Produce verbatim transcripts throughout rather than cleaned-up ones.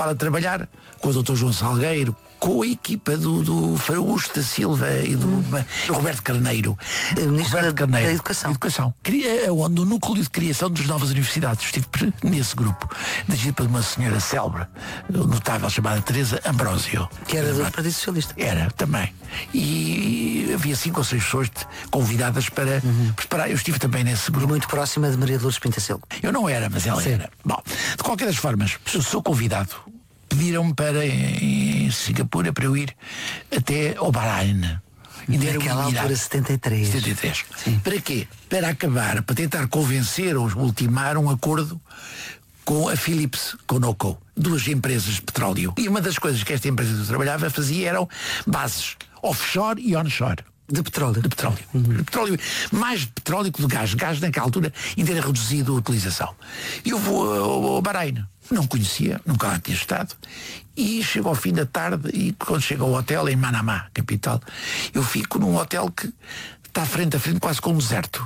Portugal a trabalhar com o doutor João Salgueiro, com a equipa do, do Fraústo da Silva e do, hum. do Roberto Carneiro. Ministro Roberto da, Carneiro, da Educação. Educação. Onde o núcleo de criação das novas universidades. Estive nesse grupo, dirigido por uma senhora célebre, notável, chamada Teresa Ambrósio. Que era do Partido Socialista. Era, também. E havia cinco ou seis pessoas convidadas para uhum. preparar. Eu estive também nesse grupo. Muito próxima de Maria de Lourdes Pintacelo. Eu não era, mas ela Sim. era. Bom, de qualquer das formas, eu sou convidado. Pediram-me para, em Singapura, para eu ir até ao Bahrein. Naquela altura, setenta e três. setenta e três. Sim. Para quê? Para acabar, para tentar convencer ou ultimar um acordo com a Philips Conoco, duas empresas de petróleo. E uma das coisas que esta empresa que eu trabalhava fazia eram bases offshore e onshore. De petróleo. De petróleo. Uhum. De petróleo. Mais de petróleo que de gás. Gás naquela altura ainda era reduzido a utilização. E eu vou ao, ao Bahrein. Não conhecia, nunca lá tinha estado. E chego ao fim da tarde e quando chego ao hotel em Manamá, capital, eu fico num hotel que está frente a frente quase com um deserto.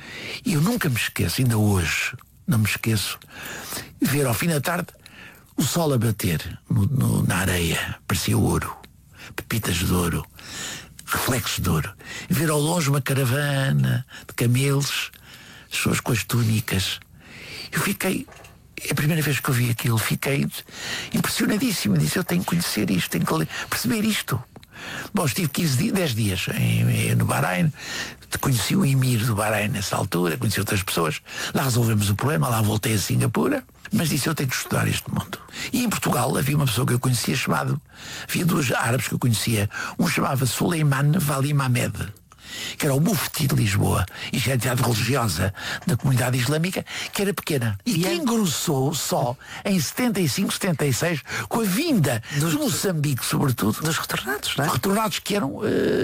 E eu nunca me esqueço, ainda hoje, não me esqueço, ver ao fim da tarde o sol a bater no, no, na areia. Parecia ouro. Pepitas de ouro. Reflexos de ouro. E ver ao longe uma caravana de camelos, as pessoas com as túnicas. Eu fiquei, é a primeira vez que eu vi aquilo, fiquei impressionadíssimo. Disse, eu tenho que conhecer isto, tenho que perceber isto. Bom, estive quinze dias, dez dias em, em, no Bahrein. Conheci o emir do Bahrein nessa altura, conheci outras pessoas. Lá resolvemos o problema, lá voltei a Singapura. Mas disse, eu tenho que estudar este mundo. E em Portugal havia uma pessoa que eu conhecia chamado, havia dois árabes que eu conhecia. Um chamava Suleiman Valim Ahmed, que era o mufti de Lisboa, e já entidade religiosa da comunidade islâmica, que era pequena. E, e que é... engrossou só em setenta e cinco, setenta e seis, com a vinda dos... de Moçambique, sobretudo. Dos retornados, não é? Retornados que eram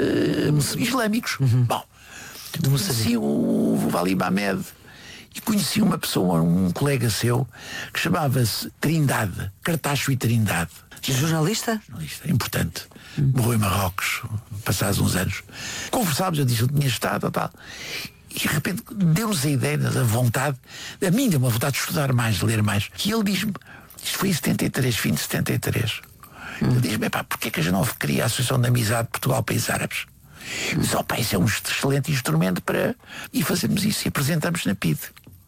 uh, islâmicos. Uhum. Bom, conheci o Valim Ahmed. E conheci uma pessoa, um colega seu, que chamava-se Trindade, Cartacho e Trindade. Jornalista? Jornalista, importante. Hum. Morreu em Marrocos, passados uns anos. Conversámos, eu disse, eu tinha estado, tal, tal. E de repente deu-nos a ideia, a vontade, a mim deu uma vontade de estudar mais, de ler mais. E ele diz-me, isto foi em setenta e três, fim de setenta e três. Hum. Ele diz-me, pá, porquê que a gente não cria a Associação de Amizade de Portugal-Países Árabes? Eu disse, oh, pá, isso é um excelente instrumento para... E fazemos isso e apresentamos na P I D.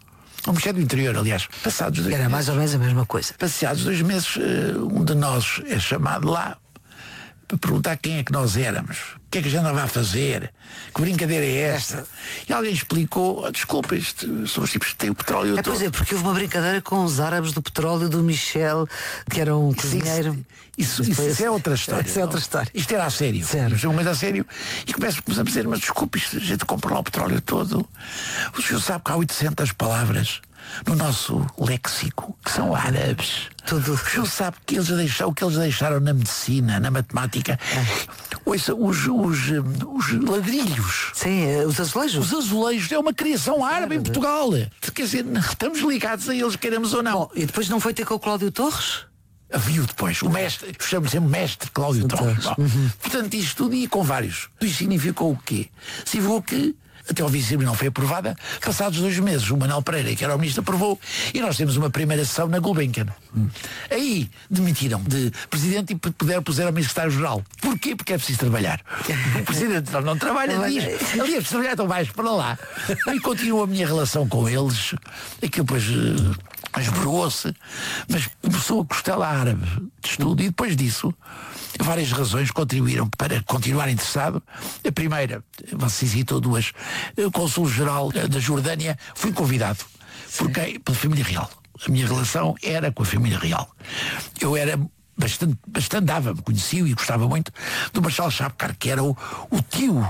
O Ministério do Interior, aliás, passados dois Era meses, mais ou menos a mesma coisa. Passados dois meses, um de nós é chamado lá para perguntar quem é que nós éramos, o que é que a gente andava a fazer, que brincadeira é esta. E alguém explicou, oh, desculpa, isto, são os tipos que têm o petróleo é, todo. Pois é, porque houve uma brincadeira com os árabes do petróleo do Michel, que era um cozinheiro. Isso, isso, isso é outra história. Isso é outra história. Isto era a sério. Sério. Mas a sério. E começamos a dizer, mas desculpe, isto, a gente compra lá o petróleo todo. O senhor sabe que há oitocentas palavras no nosso léxico que são árabes. Tudo. O senhor sabe que eles deixaram, o que eles deixaram na medicina, na matemática. É. Ouça, os, os, os ladrilhos. Sim, os azulejos. Os azulejos é uma criação árabe é, em Portugal. Quer dizer, estamos ligados a eles, queremos ou não. Bom, e depois não foi ter com o Cláudio Torres? Viu depois, o mestre, chamo sempre mestre Cláudio Torres. Uhum. Portanto, isto tudo e com vários. Isso significou o quê? Significou que até ao vice não foi aprovada. Passados dois meses, o Manuel Pereira, que era o ministro, aprovou e nós temos uma primeira sessão na Gulbenkian. Hum. Aí demitiram de presidente e puderam puseram ao secretário-geral. Porquê? Porque é preciso trabalhar. O presidente não, não trabalha, diz, ali é preciso trabalhar, então vais para lá. E continua a minha relação com eles. Aquilo depois uh, esburou-se, mas começou a costela árabe de estudo e depois disso várias razões contribuíram para continuar interessado. A primeira, você citou duas, o Cônsul-Geral da Jordânia, fui convidado porque, pela família real. A minha relação era com a família real. Eu era bastante, bastante dava-me, conhecia e gostava muito do Marshal Chapkar, que era o, o tio,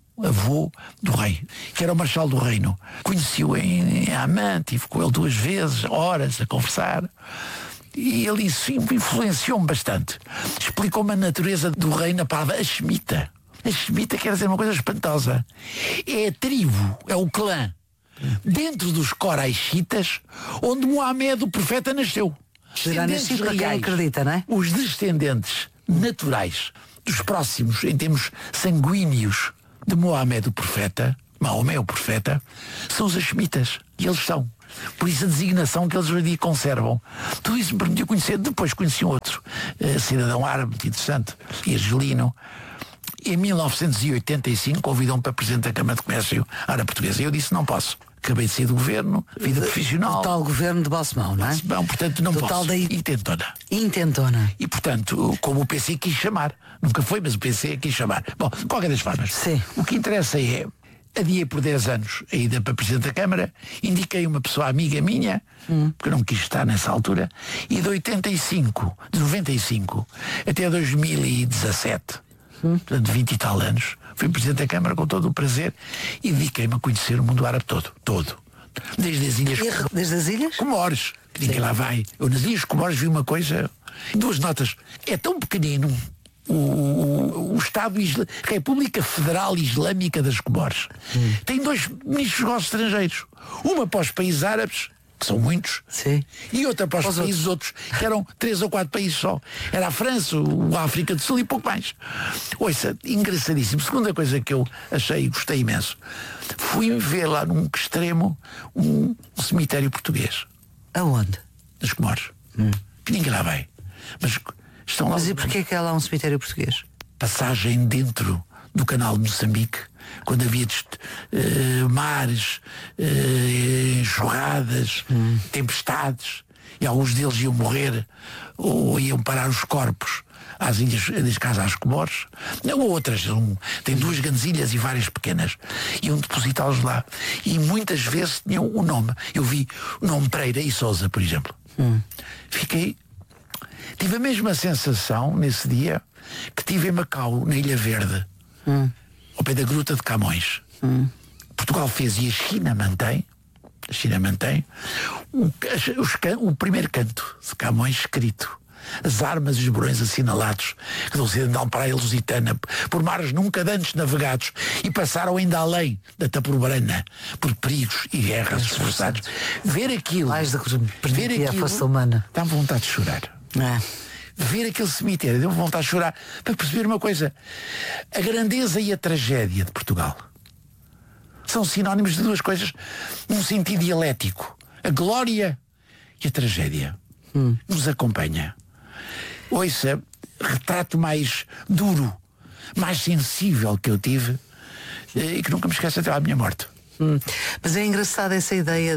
avô do rei, que era o Marshal do Reino. Conheci-o em, em Amman, tive com ele duas vezes, horas a conversar. E ele isso influenciou-me bastante. Explicou-me a natureza do rei na palavra Hashemita. Hashemita quer dizer uma coisa espantosa. É a tribo, é o clã, dentro dos Coraixitas, onde Mohamed, o profeta, nasceu. Será nascido para quem acredita, não é? Os descendentes naturais dos próximos, em termos sanguíneos, de Mohamed, o profeta, Maomé, o profeta, são os Hashemitas. E eles são. Por isso a designação que eles hoje em dia conservam. Tudo isso me permitiu conhecer. Depois conheci um outro uh, cidadão árabe muito interessante, argelino. Em mil novecentos e oitenta e cinco convidam-me para presidente da Câmara de Comércio Árabe Portuguesa. E eu disse, não posso. Acabei de sair do governo, vida de, profissional. Do tal governo de Balsemão, não é? Balsemão, portanto não do posso. Tal da Intentona. Intentona. E portanto, como o P C quis chamar. Nunca foi, mas o P C quis chamar. Bom, de qualquer das formas. Sim. O que interessa é, adiei por dez anos a ida para presidente da Câmara, indiquei uma pessoa amiga minha, hum. porque eu não quis estar nessa altura, e de oitenta e cinco, de noventa e cinco até dois mil e dezassete, hum. portanto vinte e tal anos, fui presidente da Câmara com todo o prazer e dediquei-me a conhecer o mundo árabe todo, todo. Desde as ilhas... Desde as ilhas? Comores, que ninguém lá vai. Eu nas ilhas Comores vi uma coisa, duas notas, é tão pequenino o, o, o Estado Isla... República Federal Islâmica das Comores. Hum. Tem dois ministros dos negócios estrangeiros. Uma para os países árabes, que são muitos, sim. e outra para os, os países outros. outros, que eram três ou quatro países só. Era a França, a África do Sul e pouco mais. Ouça, engraçadíssimo. Segunda coisa que eu achei e gostei imenso, fui ver lá num extremo um, um cemitério português. Aonde? Nas Comores. Hum. Que ninguém lá vai. Mas estão lá. Mas e porquê que há lá um cemitério português? Passagem dentro do canal de Moçambique, quando havia uh, mares, uh, enxurradas, hum. tempestades, e alguns deles iam morrer ou iam parar os corpos às ilhas, das casas às Comores, ou outras, um, tem duas grandes ilhas e várias pequenas, iam depositá-los lá, e muitas vezes tinham o nome. Eu vi o nome Pereira e Sousa, por exemplo. Hum. Fiquei, tive a mesma sensação nesse dia que tive em Macau, na Ilha Verde. Hum. Ao pé da Gruta de Camões. Hum. Portugal fez e a China mantém, a China mantém o, os, o primeiro canto de Camões escrito. As armas e os borões assinalados que do ocidental para a Ilha Lusitana, por mares nunca dantes navegados, e passaram ainda além da Taporbarana por perigos e guerras esforçados. Ver aquilo, mais do que ver aquilo, a força humana, dá-me vontade de chorar. É. Ver aquele cemitério, deu-me vontade de chorar para perceber uma coisa: a grandeza e a tragédia de Portugal são sinónimos de duas coisas num sentido dialético. A glória e a tragédia hum. nos acompanha. Ouça, retrato mais duro, mais sensível que eu tive e que nunca me esqueço até à minha morte. Hum. Mas é engraçada essa ideia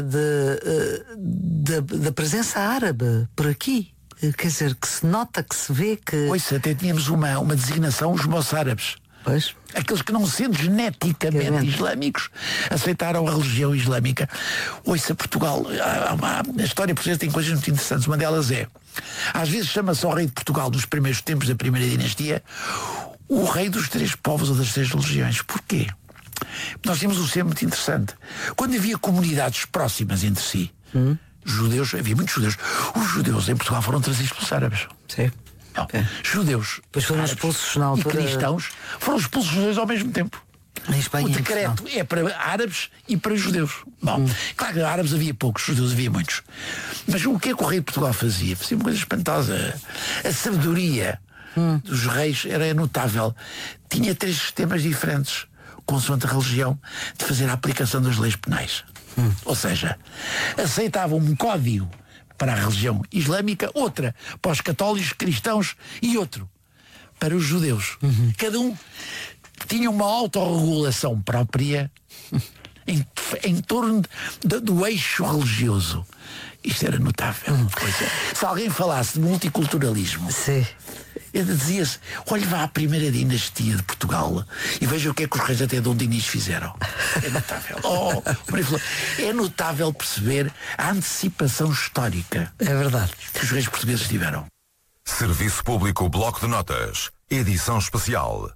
da presença árabe por aqui. Quer dizer, que se nota, que se vê que... Pois, até tínhamos uma, uma designação, os moçárabes. Pois. Aqueles que, não sendo geneticamente que islâmicos, aceitaram a religião islâmica. Ouça, Portugal, a, a, a história portuguesa tem coisas muito interessantes. Uma delas é, às vezes chama-se ao rei de Portugal, nos primeiros tempos da primeira dinastia, o rei dos três povos ou das três religiões. Porquê? Nós temos um ser muito interessante. Quando havia comunidades próximas entre si, hum. judeus, havia muitos judeus. Os judeus em Portugal foram trazidos pelos árabes. Sim. Não, okay. Judeus, pois foram expulsos na altura... e cristãos foram expulsos os dois ao mesmo tempo. Em Espanha, o decreto é para árabes e para judeus. Bom, hum. claro que árabes havia poucos, judeus havia muitos. Mas o que é que o rei de Portugal fazia? Fazia uma coisa espantosa. A sabedoria hum. dos reis era notável. Tinha três sistemas diferentes, consoante a religião, de fazer a aplicação das leis penais. Hum. Ou seja, aceitavam um código para a religião islâmica, outra para os católicos, cristãos e outro para os judeus. Uhum. Cada um tinha uma autorregulação própria em, em torno de, do eixo religioso. Isto era notável. Uhum. Se alguém falasse de multiculturalismo, sim. dizia-se, olhe, vá à primeira dinastia de Portugal e veja o que é que os reis até Dom Dinis fizeram. É notável. Oh, é notável perceber a antecipação histórica. É verdade. Que os reis portugueses tiveram. Serviço Público Bloco de Notas, edição especial.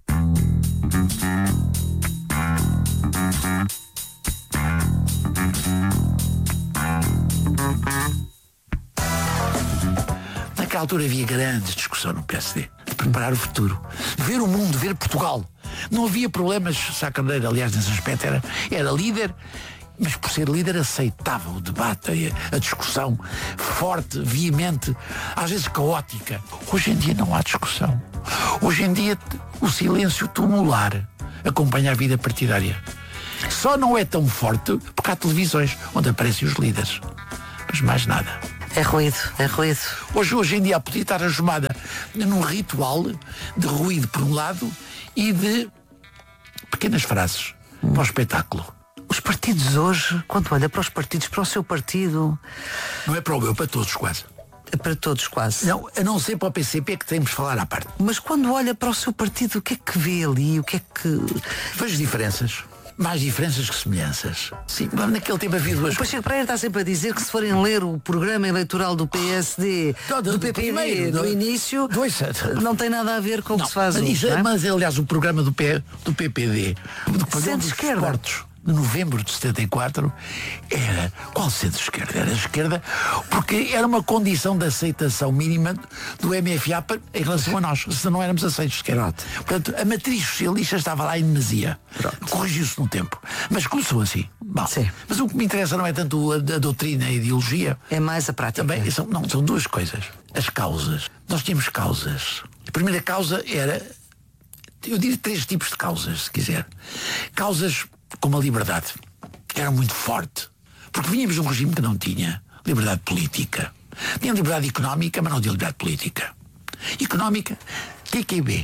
Naquela altura havia grande discussão no P S D de preparar o futuro, ver o mundo, ver Portugal. Não havia problemas. Sá Carneiro, aliás, nesse aspecto era, era líder, mas por ser líder aceitava o debate, a, a discussão forte, veemente, às vezes caótica. Hoje em dia não há discussão. Hoje em dia o silêncio tumular acompanha a vida partidária. Só não é tão forte porque há televisões onde aparecem os líderes. Mas mais nada. É ruído, é ruído. Hoje, hoje em dia podia estar ajumada num ritual de ruído por um lado e de pequenas frases hum. para o espetáculo. Os partidos hoje, quando olha para os partidos, para o seu partido... Não é para o meu, para todos quase. É para todos quase. Não, a não ser para o P C P que temos de falar à parte. Mas quando olha para o seu partido, o que é que vê ali? O que é que... Vejo diferenças. Mais diferenças que semelhanças. Sim, naquele tempo havia duas... O Pacheco Pereira está sempre a dizer que se forem ler o programa eleitoral do P S D, do, do P P D, primeiro, do, do início, do... não tem nada a ver com não, o que se faz mas, hoje, isso, é? Mas, aliás, o programa do, P, do P P D, do centro-esquerda, de novembro de setenta e quatro, era... Qual centro-esquerda? Era a esquerda, porque era uma condição de aceitação mínima do M F A em relação a nós, se não éramos aceitos sequer. Portanto, a matriz socialista estava lá em demasia. Corrigiu-se no tempo. Mas começou assim. Bom, mas o que me interessa não é tanto a, a doutrina e a ideologia. É mais a prática. Também, são, não, são duas coisas. As causas. Nós tínhamos causas. A primeira causa era... Eu diria três tipos de causas, se quiser. Causas como a liberdade, que era muito forte, porque vínhamos de um regime que não tinha liberdade política. Tinha liberdade económica, mas não tinha liberdade política. Económica, T Q B.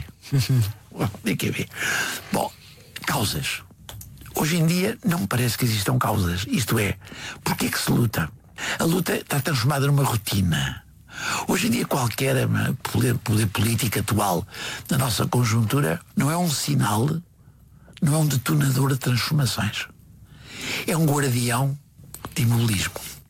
T Q B. Bom, causas. Hoje em dia não me parece que existam causas. Isto é, porque é que se luta? A luta está transformada numa rotina. Hoje em dia qualquer poder, poder político atual da nossa conjuntura não é um sinal, não é um detonador de transformações. É um guardião de imobilismo.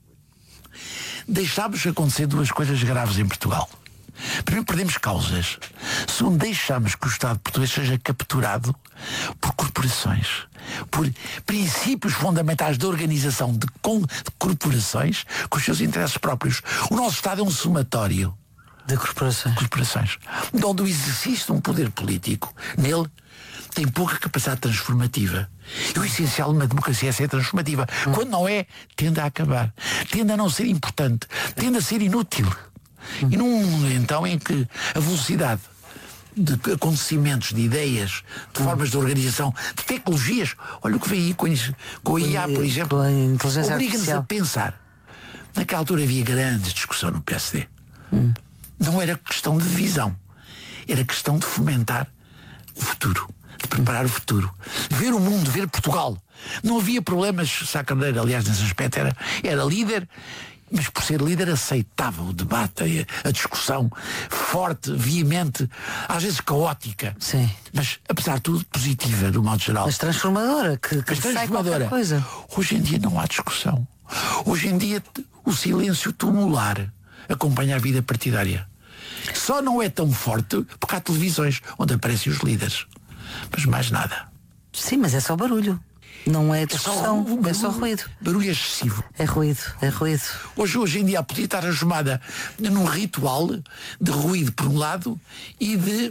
Deixámos acontecer duas coisas graves em Portugal. Primeiro, perdemos causas. Segundo, deixámos que o Estado português seja capturado por corporações, por princípios fundamentais de organização de, com, de corporações com os seus interesses próprios. O nosso Estado é um somatório de corporações. corporações, onde o exercício de um poder político, nele, tem pouca capacidade transformativa. E o essencial de uma democracia é ser transformativa. Hum. Quando não é, tende a acabar. Tende a não ser importante. Tende a ser inútil. Hum. E num mundo, então, em que a velocidade de acontecimentos, de ideias, de hum. formas de organização, de tecnologias, olha o que vem aí com, isso, com a I A, por exemplo, obriga-nos a pensar. Naquela altura havia grande discussão no P S D. Hum. Não era questão de divisão. Era questão de fomentar o futuro. De preparar o futuro, ver o mundo, ver Portugal. Não havia problemas. Sá Carneiro, aliás, nesse aspecto era, era líder, mas por ser líder aceitava o debate, a, a discussão forte, veemente, às vezes caótica. Sim. Mas apesar de tudo positiva, do modo geral. Mas transformadora, que, que mas transformadora. Coisa. Hoje em dia não há discussão. Hoje em dia o silêncio tumular acompanha a vida partidária. Só não é tão forte porque há televisões onde aparecem os líderes. Mas mais nada. Sim, mas é só barulho. Não é discussão, é só, barulho, é só ruído. Barulho excessivo. É ruído, é ruído. Hoje, hoje em dia podia estar ajumada num ritual de ruído por um lado e de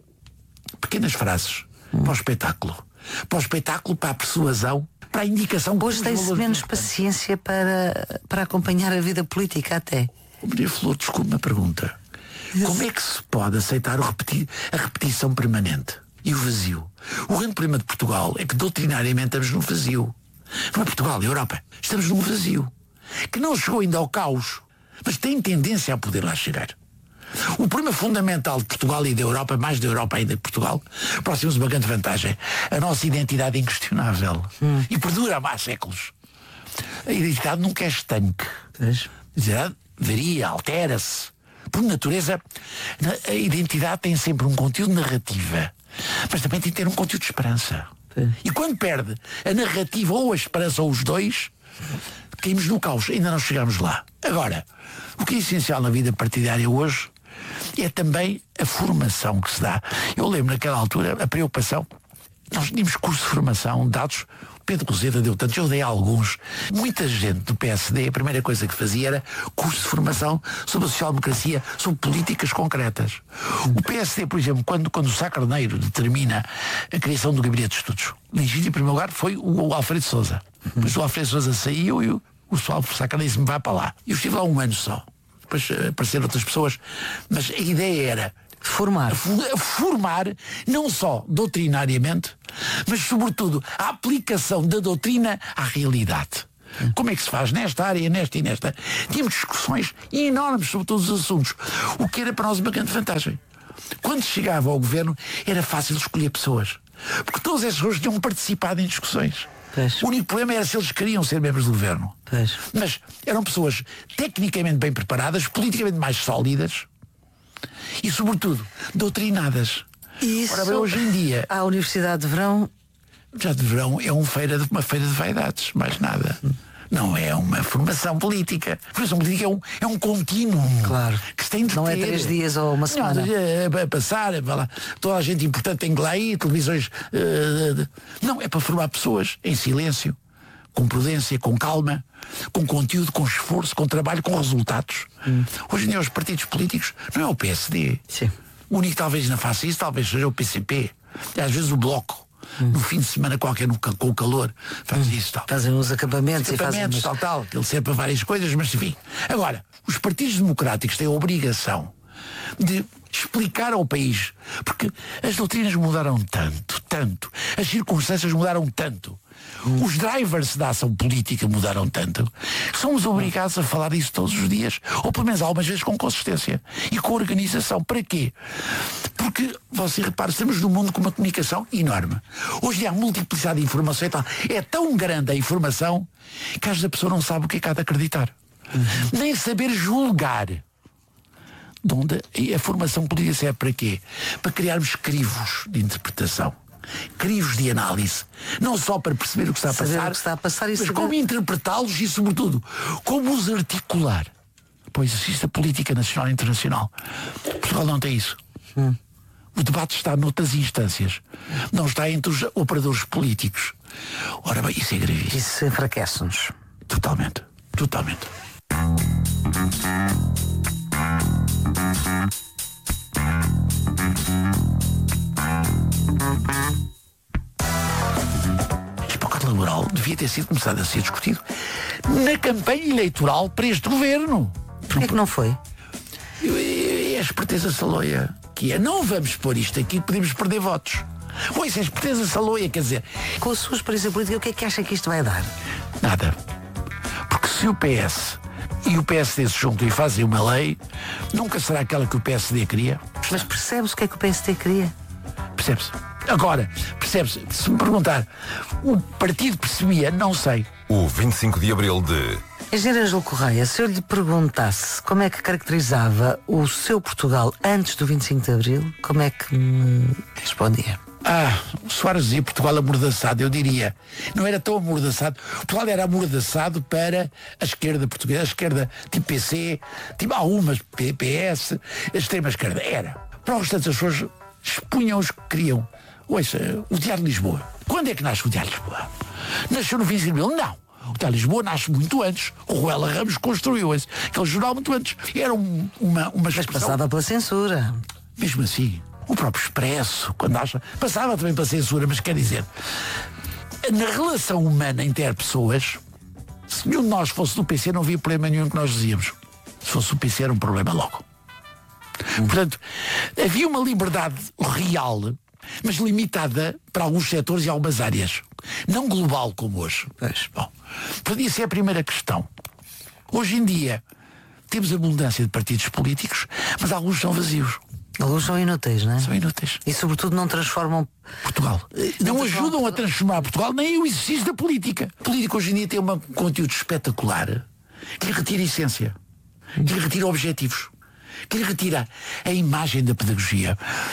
pequenas frases hum. para o espetáculo. Para o espetáculo, para a persuasão, para a indicação. Hoje tem-se menos paciência para, para acompanhar a vida política até. O Maria Flor, desculpe-me a pergunta. Isso. Como é que se pode aceitar o repeti- a repetição permanente? E o vazio. O grande problema de Portugal é que doutrinariamente estamos num vazio. Não é Portugal, é a Europa. Estamos num vazio. Que não chegou ainda ao caos, mas tem tendência a poder lá chegar. O problema fundamental de Portugal e da Europa, mais da Europa ainda que Portugal, próximos uma grande vantagem. A nossa identidade é inquestionável. Hum. E perdura há séculos. A identidade nunca é estanque. Pois. A identidade varia, altera-se. Por natureza, a identidade tem sempre um conteúdo narrativa. Mas também tem que ter um conteúdo de esperança. Sim. E quando perde a narrativa ou a esperança ou os dois, caímos no caos. Ainda não chegamos lá. Agora, o que é essencial na vida partidária hoje é também a formação que se dá. Eu lembro naquela altura a preocupação. Nós tínhamos curso de formação, dados. Pedro Roseta deu tantos, eu dei alguns. Muita gente do P S D, a primeira coisa que fazia era curso de formação sobre a social-democracia, sobre políticas concretas. O P S D, por exemplo, quando, quando o Sá Carneiro determina a criação do Gabinete de Estudos, legítimo em primeiro lugar foi o, o Alfredo Sousa. Depois o Alfredo Sousa saiu e o, o Sá Carneiro disse-me vai para lá. Eu estive lá um ano só. Depois apareceram outras pessoas. Mas a ideia era formar. Formar, não só doutrinariamente, mas sobretudo a aplicação da doutrina à realidade. Como é que se faz nesta área, nesta e nesta? Tínhamos discussões enormes sobre todos os assuntos, o que era para nós uma grande vantagem. Quando chegava ao governo era fácil escolher pessoas, porque todas essas pessoas tinham participado em discussões. Pois. O único problema era se eles queriam ser membros do governo. Pois. Mas eram pessoas tecnicamente bem preparadas, politicamente mais sólidas e, sobretudo, doutrinadas. Isso. Ora bem, hoje em dia a Universidade de Verão já de verão é um feira de, uma feira de vaidades, mais nada. Não é uma formação política. A formação política é um, é um contínuo. Claro. Que se tem de não ter. é três dias ou uma semana. Não, é, é passar, é, lá, toda a gente importante tem que lá ir, televisões. Uh, de, não, é para formar pessoas em silêncio, com prudência, com calma, com conteúdo, com esforço, com trabalho, com resultados. Hum. Hoje em dia os partidos políticos não é o P S D. Sim. O único que talvez não faça isso, talvez seja o P C P. E às vezes o Bloco. Hum. No fim de semana qualquer, no, com o calor, faz hum. isso tal. Fazem uns acampamentos, acampamentos e fazem tal, tal. Ele serve para várias coisas, mas enfim. Agora, os partidos democráticos têm a obrigação de explicar ao país, porque as doutrinas mudaram tanto, tanto, as circunstâncias mudaram tanto, hum. os drivers da ação política mudaram tanto, que somos obrigados a falar disso todos os dias, ou pelo menos algumas vezes com consistência e com organização. Para quê? Porque, você repara, estamos num mundo com uma comunicação enorme. Hoje há multiplicidade de informação e tal. É tão grande a informação que às vezes a pessoa não sabe o que é que há de acreditar. Uhum. Nem saber julgar. De onde a formação política serve para quê? Para criarmos crivos de interpretação, crivos de análise, não só para perceber o que está a saber passar, o que está a passar e mas saber... como interpretá-los e, sobretudo, como os articular para o exercício da política nacional e internacional. Portugal não tem isso. Hum. O debate está noutras instâncias, não está entre os operadores políticos. Ora bem, isso é gravíssimo. Isso enfraquece-nos. Totalmente, totalmente. Este pacote laboral devia ter sido começado a ser discutido na campanha eleitoral para este governo. Porquê que não foi? É a esperteza saloia que é, não vamos pôr isto aqui, podemos perder votos. Ou isso é a esperteza saloia, quer dizer... Com a sua experiência política, o que é que acha que isto vai dar? Nada. Porque se o P S e o P S D se juntam e fazem uma lei, nunca será aquela que o P S D queria. Mas percebe-se o que é que o P S D queria? Percebe-se. Agora, percebe-se, se me perguntar, o partido percebia, não sei. O vinte e cinco de abril de... Engenheiro Ângelo Correia, se eu lhe perguntasse como é que caracterizava o seu Portugal antes do vinte e cinco de abril, como é que me respondia? Ah, o Soares dizia Portugal amordaçado, eu diria. Não era tão amordaçado. Portugal era amordaçado para a esquerda portuguesa, a esquerda tipo P C, tipo algumas P S, a extrema esquerda. Era. Para os restantes as pessoas expunham os que queriam. Ouça, o Diário de Lisboa. Quando é que nasce o Diário de Lisboa? Nasceu no vinte e cinco de abril? Não. O Diário de Lisboa nasce muito antes. O Ruela Ramos construiu esse, aquele jornal muito antes. Era um, uma, uma Mas passava pela censura. Mesmo assim, o próprio Expresso, quando acha, passava também pela censura, mas quer dizer, na relação humana interpessoas, se nenhum de nós fosse do P C, não havia problema nenhum que nós dizíamos. Se fosse o P C, era um problema logo. Hum. Portanto, havia uma liberdade real, mas limitada para alguns setores e algumas áreas. Não global como hoje. Pois. Bom, portanto, isso é a primeira questão. Hoje em dia, temos abundância de partidos políticos, mas alguns são vazios. Alguns são inúteis, não é? São inúteis. E sobretudo não transformam Portugal. Não, não ajudam a transformar Portugal, nem o exercício da política. A política hoje em dia tem um conteúdo espetacular que lhe retira a essência, que lhe retira objetivos, que lhe retira a imagem da pedagogia.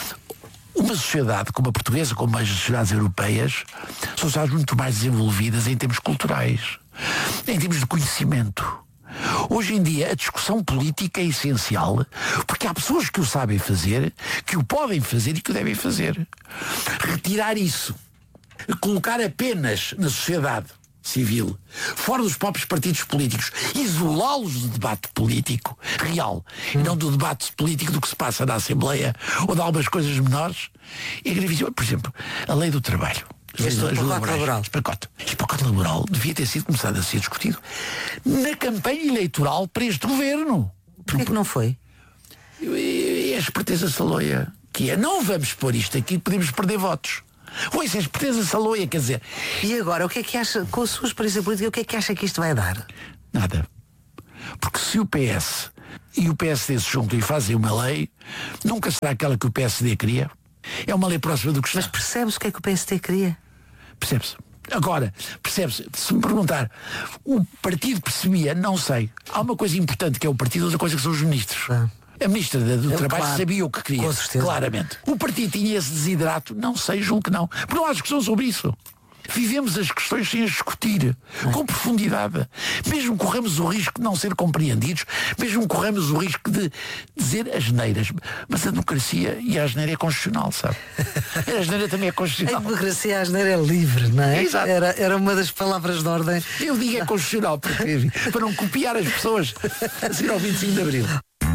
Uma sociedade como a portuguesa, como as sociedades europeias, são sociedades muito mais desenvolvidas em termos culturais, em termos de conhecimento. Hoje em dia a discussão política é essencial porque há pessoas que o sabem fazer, que o podem fazer e que o devem fazer. Retirar isso, colocar apenas na sociedade civil, fora dos próprios partidos políticos, isolá-los do debate político real, hum. e não do debate político do que se passa na Assembleia ou de algumas coisas menores, é gravíssimo. Por exemplo, a lei do trabalho. Este pacote laboral. Este pacote. Este pacote laboral devia ter sido começado a ser discutido na campanha eleitoral para este governo. Porquê que não foi? É a esperteza saloia que é, não vamos pôr isto aqui, podemos perder votos. Ouça, a esperteza saloia, quer dizer. E agora, o que é que acha, com a sua experiência política, o que é que acha que isto vai dar? Nada. Porque se o P S e o P S D se juntam e fazem uma lei, nunca será aquela que o P S D queria. É uma lei próxima do que está. Mas percebe-se o que é que o P S D queria? Percebe-se. Agora, percebe-se, se me perguntar, o partido percebia, não sei. Há uma coisa importante que é o partido, outra coisa que são os ministros. Ah. A ministra do Eu, Trabalho claro, sabia o que queria, com certeza. claramente. O partido tinha esse desidrato? Não sei, julgo que não. Porque não há discussão sobre isso. Vivemos as questões sem as discutir, ah. com profundidade. Mesmo corremos o risco de não ser compreendidos, mesmo corremos o risco de dizer asneiras. Mas a democracia e a asneira é constitucional, sabe? A asneira também é A constitucional. democracia e a asneira é livre, não é? Exato. Era, era uma das palavras de ordem. Eu digo é constitucional, porque, para não copiar as pessoas a seguir ao vinte e cinco de Abril.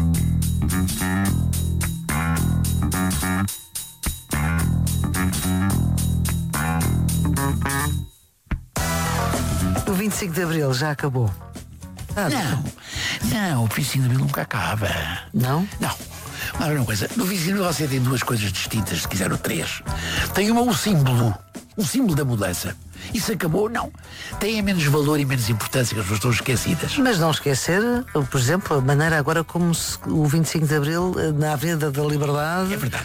O vinte e cinco de Abril já acabou. Ah, Não, não, o vinte e cinco de Abril nunca acaba. Não? Não. Mas uma coisa, no vinte e cinco de Abril você tem duas coisas distintas, se quiser, ou três. Tem uma, o símbolo, o símbolo da mudança. Isso acabou? Não. Tem menos valor e menos importância, que as pessoas estão esquecidas. Mas não esquecer, por exemplo, a maneira agora como se, o vinte e cinco de Abril, na Avenida da Liberdade... É verdade.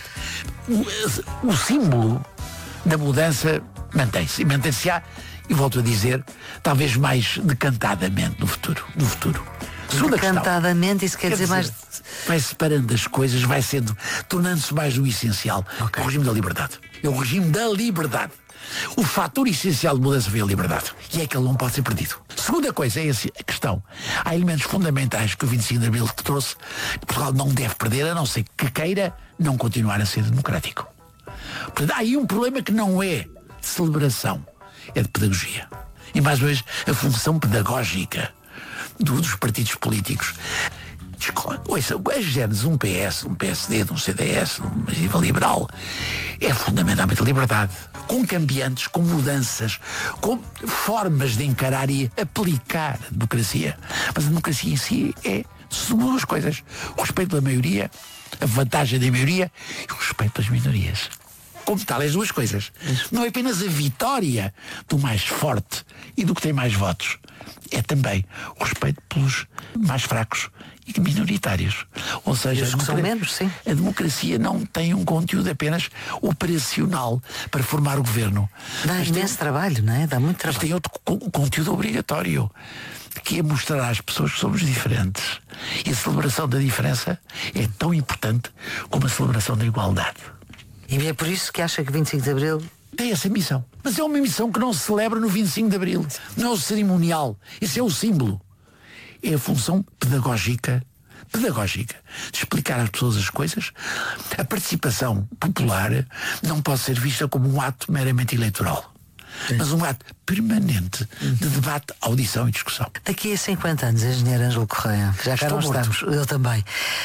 O, o símbolo da mudança mantém-se. E mantém-se-á, e volto a dizer, talvez mais decantadamente no futuro. No futuro. Segunda questão. Decantadamente, isso quer, Quer dizer, dizer, mais... vai separando as coisas, vai sendo, tornando-se mais no essencial. Ok. O regime da liberdade. É o regime da liberdade. O fator essencial de mudança foi a liberdade. E é que ele não pode ser perdido. Segunda coisa é essa a questão. Há elementos fundamentais que o vinte e cinco de Abril trouxe que Portugal não deve perder, a não ser que queira não continuar a ser democrático. Portanto, há aí um problema que não é de celebração, é de pedagogia. E mais uma vez, a função pedagógica do, dos partidos políticos. Escola. Ouça, a gênese de um P S, um P S D, de um C D S, de uma iniciativa liberal, é fundamentalmente a liberdade. Com cambiantes, com mudanças, com formas de encarar e aplicar a democracia. Mas a democracia em si é duas coisas. O respeito da maioria, a vantagem da maioria e o respeito das minorias. Como tal, as duas coisas. Não é apenas a vitória do mais forte e do que tem mais votos. É também o respeito pelos mais fracos e minoritários. Ou seja, Os que são menos, sim. a democracia não tem um conteúdo apenas operacional para formar o governo. Dá Mas imenso tem, trabalho, não é? Dá muito mas trabalho. tem outro co- conteúdo obrigatório, que é mostrar às pessoas que somos diferentes. E a celebração da diferença é tão importante como a celebração da igualdade. E é por isso que acha que vinte e cinco de Abril... Tem essa missão. Mas é uma missão que não se celebra no vinte e cinco de Abril. Não é o cerimonial. Esse é o símbolo. É a função pedagógica, pedagógica, de explicar às pessoas as coisas. A participação popular não pode ser vista como um ato meramente eleitoral, mas um ato permanente de debate, audição e discussão. Daqui a cinquenta anos, engenheiro Ângelo Correia, já cá Estou não morto. estamos, eu também.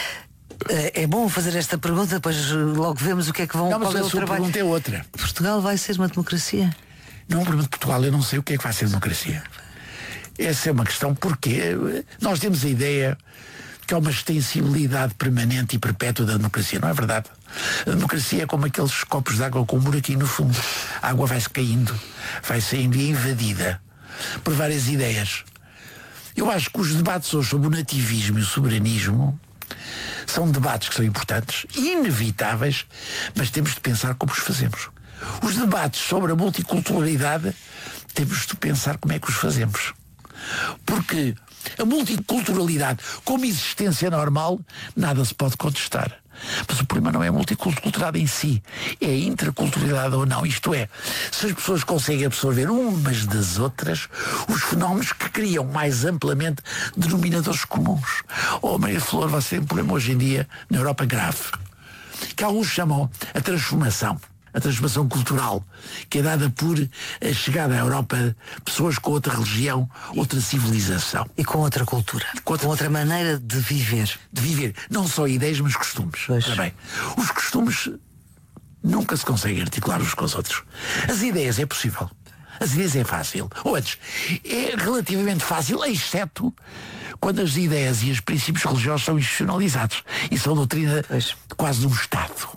É é bom fazer esta pergunta, depois logo vemos o que é que vão Não, mas qual é a o sua trabalho. pergunta é outra. Portugal vai ser uma democracia? Não é um problema de Portugal, eu não sei o que é que vai ser democracia. Essa é uma questão, porque nós temos a ideia que há uma extensibilidade permanente e perpétua da democracia. Não é verdade? A democracia é como aqueles copos de água com um buraquinho no fundo. A água vai-se caindo, vai saindo e é invadida por várias ideias. Eu acho que os debates hoje sobre o nativismo e o soberanismo são debates que são importantes, inevitáveis, mas temos de pensar como os fazemos. Os debates sobre a multiculturalidade, temos de pensar como é que os fazemos. Porque a multiculturalidade, como existência normal, nada se pode contestar. Mas o problema não é a multiculturalidade em si, é a interculturalidade ou não. Isto é, se as pessoas conseguem absorver umas das outras os fenómenos que criam mais amplamente denominadores comuns. Oh, Maria Flor, você tem um problema hoje em dia na Europa grave, que alguns chamam a transformação. A transformação cultural, que é dada por a chegada à Europa de pessoas com outra religião, outra civilização. E com outra cultura, Com outra- com outra maneira de viver. De viver, não só ideias, mas costumes. Pois. Ora bem, os costumes nunca se conseguem articular uns com os outros. As ideias é possível. As ideias é fácil. Ou antes, é relativamente fácil, exceto quando as ideias e os princípios religiosos são institucionalizados e são doutrina Pois. quase de um Estado.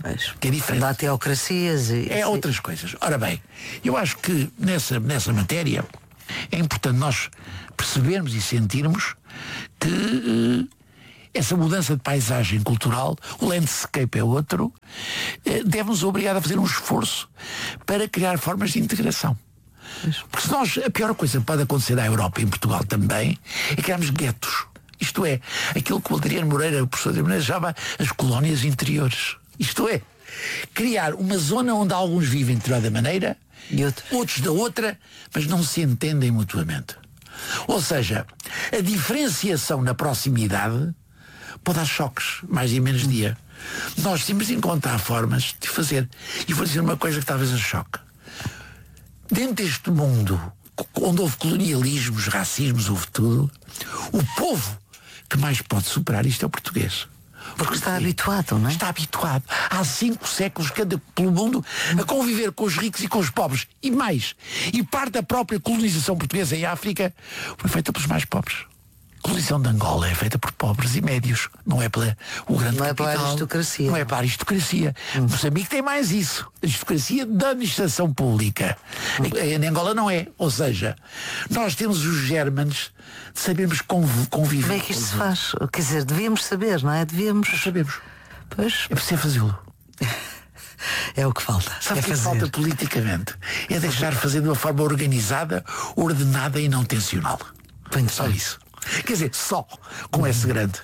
Pois, que é diferente. Dá teocracias e... É outras coisas. Ora bem, eu acho que nessa, nessa matéria é importante nós percebermos e sentirmos que eh, essa mudança de paisagem cultural, o landscape é outro, eh, deve-nos obrigar a fazer um esforço para criar formas de integração. Porque se nós, a pior coisa que pode acontecer à Europa e em Portugal também é criarmos guetos. Isto é, aquilo que o Adriano Moreira, o professor Adriano Moreira, chama as colónias interiores. Isto é, criar uma zona onde alguns vivem de determinada maneira e outros. outros da outra, mas não se entendem mutuamente. Ou seja, a diferenciação na proximidade pode dar choques, mais e menos dia. Nós temos de encontrar formas de fazer. E vou dizer uma coisa que talvez a choque. Dentro deste mundo, onde houve colonialismos, racismos, houve tudo, o povo que mais pode superar isto é o português. Porque está habituado, não é? Está habituado. Há cinco séculos que anda pelo mundo a conviver com os ricos e com os pobres. E mais. E parte da própria colonização portuguesa em África foi feita pelos mais pobres. A colonização de Angola é feita por pobres e médios. Não é pela o grande Não é capital. pela aristocracia. Não é para a aristocracia. Hum. Moçambique tem mais isso. A aristocracia da administração pública. Hum. Em Angola não é. Ou seja, nós temos os germanos de sabermos conv conviver. Como é que isto se faz? Quer dizer, devíamos saber, não é? Devíamos... Nós sabemos. Pois. É preciso fazê-lo. É o que falta. Sabe é o que fazer. falta politicamente? É deixar fazer de uma forma organizada, ordenada e não tensional. Bem, só isso. Quer dizer, só com esse grande.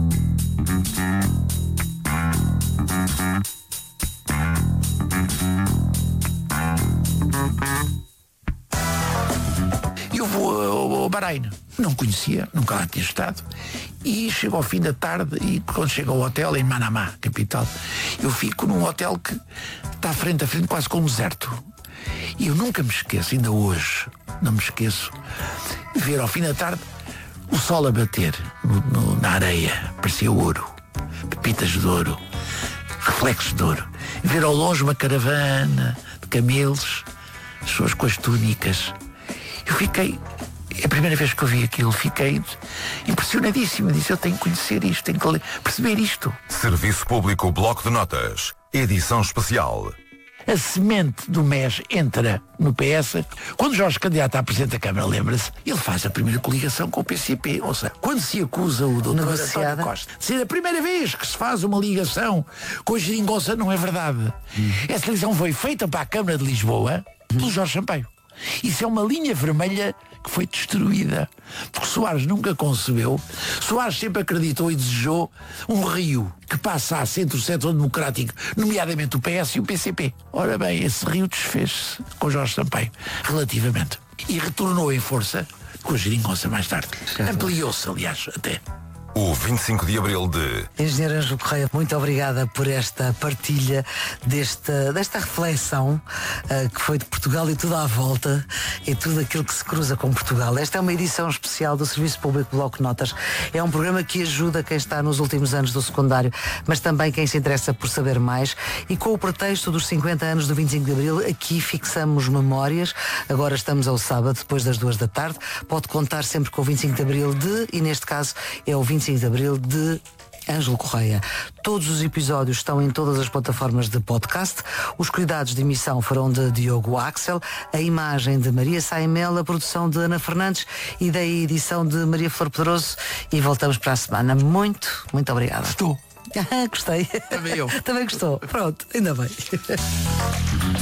Eu vou ao Bahrein. Não conhecia, nunca lá tinha estado. E chego ao fim da tarde e quando chego ao hotel em Manamá, capital, eu fico num hotel que está frente a frente quase com um deserto. E eu nunca me esqueço, ainda hoje, não me esqueço, de ver ao fim da tarde o sol a bater no, no, na areia, parecia ouro, pepitas de ouro, reflexos de ouro. Ver ao longe uma caravana de camelos, as pessoas com as túnicas. Eu fiquei, é a primeira vez que eu vi aquilo, fiquei impressionadíssimo. Disse, eu tenho que conhecer isto, tenho que perceber isto. Serviço Público Bloco de Notas, edição especial. A semente do M E S entra no P S. Quando Jorge candidato à Presidente da Câmara, lembra-se, ele faz a primeira coligação com o P C P. Ou seja, quando se acusa o doutor António Costa de ser a primeira vez que se faz uma ligação com a geringonça, não é verdade. Hum. Essa ligação foi feita para a Câmara de Lisboa pelo Jorge Sampaio. Isso é uma linha vermelha que foi destruída. Porque Soares nunca concebeu. Soares sempre acreditou e desejou um rio que passasse entre o setor democrático, nomeadamente o P S e o P C P. Ora bem, esse rio desfez-se com Jorge Sampaio, relativamente. E retornou em força com a geringonça mais tarde. Ampliou-se, aliás, até. O vinte e cinco de abril de... Engenheiro Ângelo Correia, muito obrigada por esta partilha desta, desta reflexão uh, que foi de Portugal e tudo à volta e tudo aquilo que se cruza com Portugal. Esta é uma edição especial do Serviço Público Bloco de Notas. É um programa que ajuda quem está nos últimos anos do secundário, mas também quem se interessa por saber mais. E com o pretexto dos cinquenta anos do vinte e cinco de abril, aqui fixamos memórias. Agora estamos ao sábado, depois das duas da tarde. Pode contar sempre com o vinte e cinco de abril de, e neste caso é o vinte e cinco de abril de Ângelo Correia. Todos os episódios estão em todas as plataformas de podcast. Os cuidados de emissão foram de Diogo Axel, a imagem de Maria Saimel, a produção de Ana Fernandes e da edição de Maria Flor Pedroso. E voltamos para a semana. Muito, muito obrigada. Estou. Gostei. Também eu. Também gostou. Pronto, ainda bem.